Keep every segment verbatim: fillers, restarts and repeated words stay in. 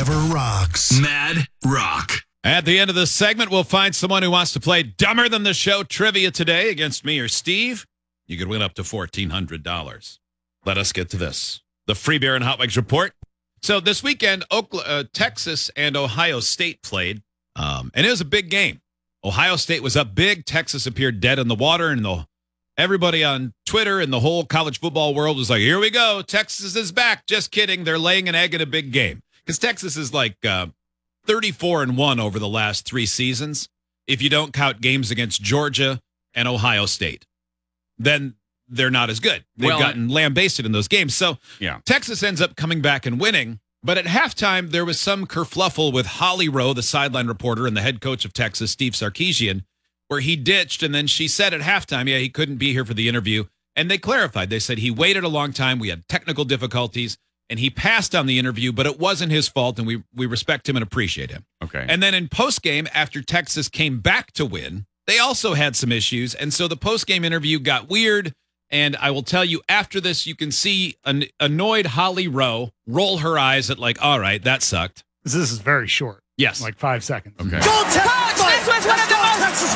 whatever rocks. Mad Rock. At the end of this segment, we'll find someone who wants to play Dumber Than the Show trivia today against me or Steve. You could win up to fourteen hundred dollars. Let us get to this. The Free Beer and Hot Wings report. So this weekend, Oklahoma, uh, Texas and Ohio State played, um, and it was a big game. Ohio State was up big. Texas appeared dead in the water, and the, everybody on Twitter and the whole college football world was like, here we go. Texas is back. Just kidding. They're laying an egg in a big game. Because Texas is like uh, thirty-four and one over the last three seasons, if you don't count games against Georgia and Ohio State. Then they're not as good. They've well, gotten lambasted in those games. So yeah. Texas ends up coming back and winning. But at halftime, there was some kerfluffle with Holly Rowe, the sideline reporter and the head coach of Texas, Steve Sarkisian, where he ditched. And then she said at halftime, yeah, he couldn't be here for the interview. And they clarified. They said he waited a long time. We had technical difficulties. And he passed on the interview, but it wasn't his fault, and we we respect him and appreciate him. Okay. And then in postgame, after Texas came back to win, they also had some issues, and so the postgame interview got weird. And I will tell you, after this, you can see an annoyed Holly Rowe roll her eyes at like, all right, that sucked. This is very short. Yes. Like five seconds. Okay. Go Texas! This was one of the most Texas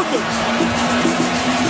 fight.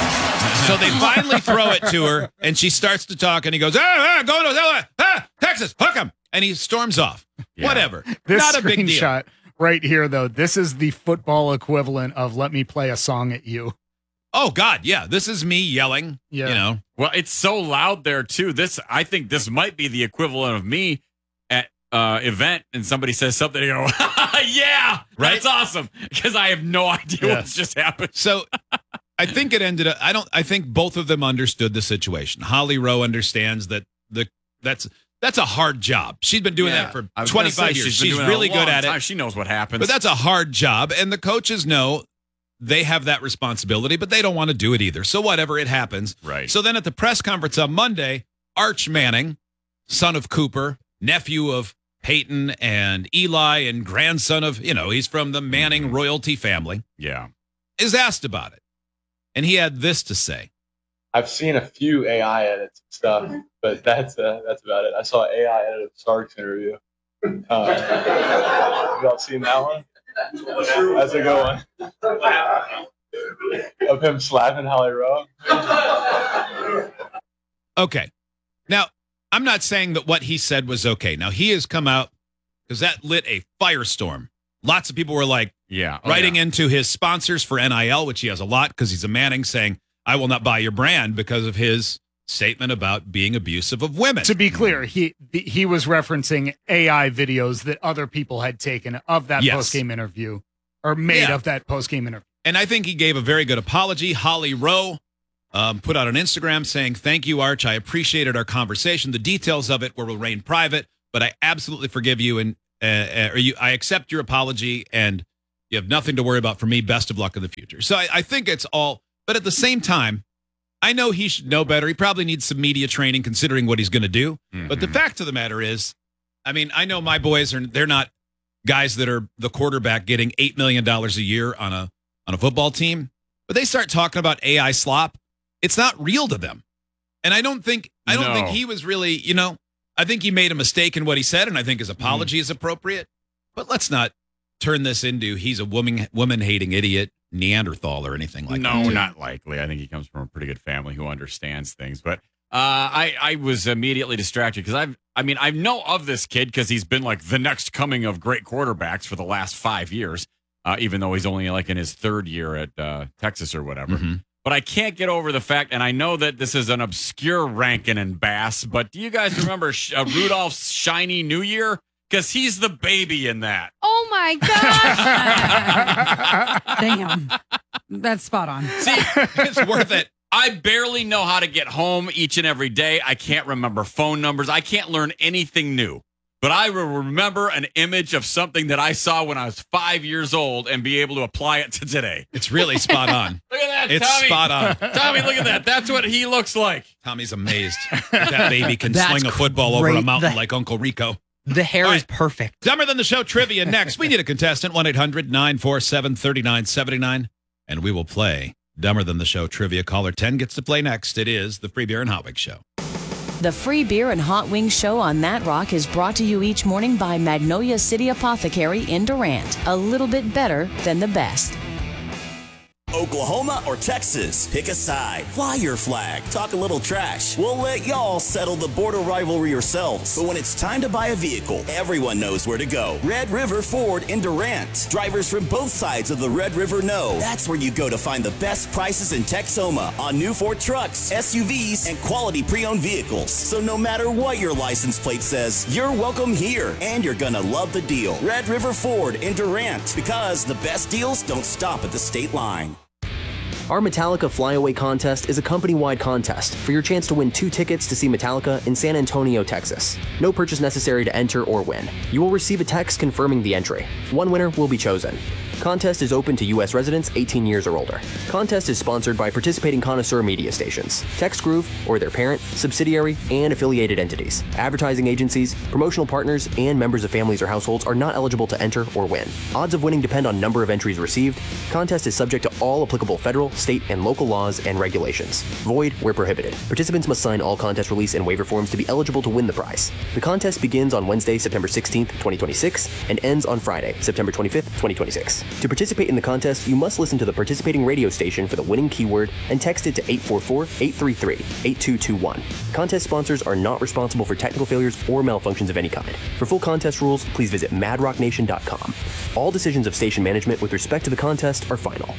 So they finally throw it to her, and she starts to talk, and he goes, ah, ah, go to ah, ah, Texas, hook him. And he storms off. Yeah. Whatever. This Not a big deal. screenshot right here, though, this is the football equivalent of let me play a song at you. Oh, God, yeah. This is me yelling, yeah. you know. Well, it's so loud there, too. This, I think this might be the equivalent of me at uh event, and somebody says something, you go, yeah, right? That's awesome, because I have no idea yeah. what's just happened. So I think it ended up, I don't, I think both of them understood the situation. Holly Rowe understands that the that's that's a hard job. She's been doing Yeah. that for I was gonna twenty-five say, years. She's, been She's doing it a really good long at time. it. She knows what happens. But that's a hard job, and the coaches know they have that responsibility, but they don't want to do it either. So whatever, it happens. Right. So then at the press conference on Monday, Arch Manning, son of Cooper, nephew of Peyton and Eli, and grandson of, you know, he's from the Manning royalty family, yeah. is asked about it. And he had this to say. I've seen a few A I edits and stuff, but that's uh, that's about it. I saw A I edit a Starks interview. Uh, y'all seen that one? That's a good one. Of him slapping Holly Rowe. Okay. Now, I'm not saying that what he said was okay. Now, he has come out because that lit a firestorm. Lots of people were like Yeah. Oh, writing yeah. into his sponsors for N I L, which he has a lot because he's a Manning, saying, I will not buy your brand because of his statement about being abusive of women. To be clear, he he was referencing A I videos that other people had taken of that Yes. post-game interview or made Yeah. of that post-game interview. And I think he gave a very good apology. Holly Rowe um, put out on Instagram saying, thank you, Arch. I appreciated our conversation. The details of it will remain private, but I absolutely forgive you. And uh, uh, or you, I accept your apology, and you have nothing to worry about for me. Best of luck in the future. So I, I think it's all, but at the same time, I know he should know better. He probably needs some media training considering what he's going to do. Mm-hmm. But the fact of the matter is, I mean, I know my boys are, they're not guys that are the quarterback getting eight million dollars a year on a, on a football team, but they start talking about A I slop. It's not real to them. And I don't think, I don't No. think he was really, you know, I think he made a mistake in what he said, and I think his apology mm. is appropriate, but let's not turn this into he's a woman, woman hating idiot, Neanderthal or anything like no, that. No, not likely. I think he comes from a pretty good family who understands things. But uh, I, I was immediately distracted because I've, I mean, I know of this kid because he's been like the next coming of great quarterbacks for the last five years, uh, even though he's only like in his third year at uh, Texas or whatever. Mm-hmm. But I can't get over the fact, and I know that this is an obscure Rankin and Bass, but do you guys remember uh, Rudolph's Shiny New Year? Because he's the baby in that. Oh, my gosh. Damn. That's spot on. See, It's worth it. I barely know how to get home each and every day. I can't remember phone numbers. I can't learn anything new. But I will remember an image of something that I saw when I was five years old and be able to apply it to today. It's really spot on. Look at that, It's Tommy. spot on. Tommy, look at that. That's what he looks like. Tommy's amazed that that baby can That's sling a football over a great. mountain The- like Uncle Rico. The hair All is right. perfect. Dumber Than the Show trivia next. We need a contestant, one eight hundred nine four seven three nine seven nine, and we will play Dumber Than the Show trivia. Caller ten gets to play next. It is the Free Beer and Hot Wings Show. The Free Beer and Hot Wings Show on That Rock is brought to you each morning by Magnolia City Apothecary in Durant. A little bit better than the best. Oklahoma or Texas? Pick a side. Fly your flag. Talk a little trash. We'll let y'all settle the border rivalry yourselves. But when it's time to buy a vehicle, everyone knows where to go. Red River Ford in Durant. Drivers from both sides of the Red River know. That's where you go to find the best prices in Texoma on new Ford trucks, S U Vs, and quality pre-owned vehicles. So no matter what your license plate says, you're welcome here. And you're gonna love the deal. Red River Ford in Durant. Because the best deals don't stop at the state line. Our Metallica Flyaway contest is a company-wide contest for your chance to win two tickets to see Metallica in San Antonio, Texas. No purchase necessary to enter or win. You will receive a text confirming the entry. One winner will be chosen. Contest is open to U S residents eighteen years or older. Contest is sponsored by participating connoisseur media stations, TextGroove or their parent, subsidiary, and affiliated entities. Advertising agencies, promotional partners, and members of families or households are not eligible to enter or win. Odds of winning depend on number of entries received. Contest is subject to all applicable federal, state, and local laws and regulations. Void where prohibited. Participants must sign all contest release and waiver forms to be eligible to win the prize. The contest begins on Wednesday, September sixteenth, twenty twenty-six, and ends on Friday, September twenty-fifth, twenty twenty-six. To participate in the contest, you must listen to the participating radio station for the winning keyword and text it to eight four four, eight three three, eight two two one. Contest sponsors are not responsible for technical failures or malfunctions of any kind. For full contest rules, please visit mad rock nation dot com. All decisions of station management with respect to the contest are final.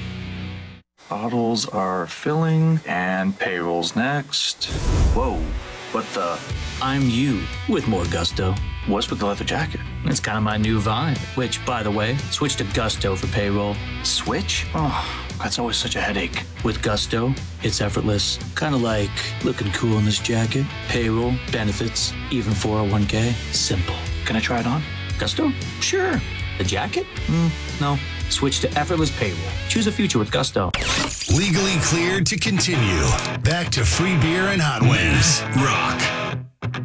Bottles are filling and payroll's next. Whoa, what the? I'm you with more gusto. What's with the leather jacket? It's kind of my new vibe, which, by the way, switch to Gusto for payroll. Switch? Oh, that's always such a headache. With Gusto, it's effortless. Kind of like looking cool in this jacket, payroll, benefits, even four oh one k. Simple. Can I try it on? Gusto? Sure. The jacket? Mm, no. Switch to effortless payroll. Choose a future with Gusto. Legally cleared to continue. Back to free beer and hot wings. Rock.